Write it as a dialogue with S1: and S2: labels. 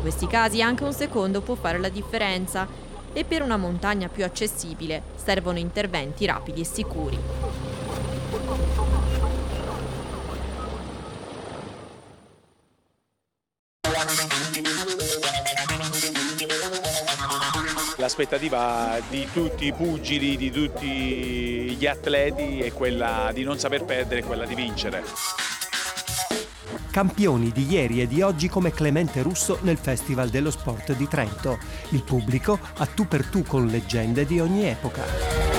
S1: questi casi anche un secondo può fare la differenza e per una montagna più accessibile servono interventi rapidi e sicuri.
S2: L'aspettativa di tutti i pugili, di tutti gli atleti è quella di non saper perdere, è quella di vincere.
S3: Campioni di ieri e di oggi come Clemente Russo nel Festival dello Sport di Trento. Il pubblico a tu per tu con leggende di ogni epoca.